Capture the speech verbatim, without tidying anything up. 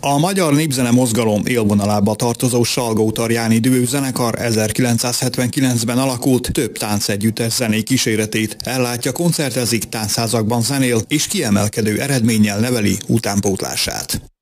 A magyar népzene mozgalom élvonalába tartozó Salgó-Tarjáni dühőzenekar ezerkilencszázhetvenkilencben alakult, több táncegyüttes zené kíséretét ellátja, koncertezik, táncházakban zenél és kiemelkedő eredménnyel neveli utánpótlását.